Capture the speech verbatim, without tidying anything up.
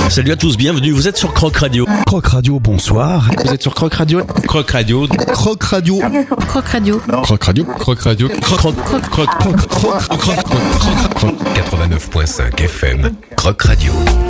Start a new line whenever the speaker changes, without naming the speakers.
Salut à tous, bienvenue, vous êtes sur Croc Radio.
Croc Radio, bonsoir.
Vous êtes sur Croc Radio.
Croc Radio.
Croc Radio.
Croc Radio.
Croc Radio.
Croc Radio.
Croc, croc, croc, croc, croc, croc, croc, croc, croc,
quatre-vingt-neuf virgule cinq F M. Croc Radio.